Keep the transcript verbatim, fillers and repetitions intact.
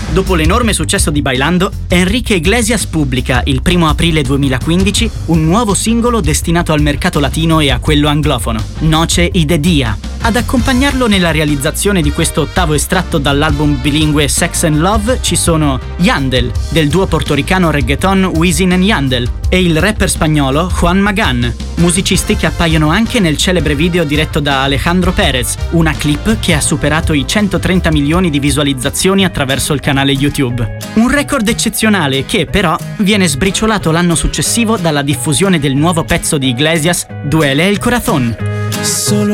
Dopo l'enorme successo di Bailando, Enrique Iglesias pubblica, il primo aprile duemilaquindici, un nuovo singolo destinato al mercato latino e a quello anglofono, Noche y de Día. Ad accompagnarlo nella realizzazione di questo ottavo estratto dall'album bilingue Sex and Love ci sono Yandel, del duo portoricano reggaeton Wisin and Yandel, e il rapper spagnolo Juan Magán, musicisti che appaiono anche nel celebre video diretto da Alejandro Perez, una clip che ha superato i centotrenta milioni di visualizzazioni attraverso il canale YouTube. Un record eccezionale che, però, viene sbriciolato l'anno successivo dalla diffusione del nuovo pezzo di Iglesias, Duele el Corazón. Solo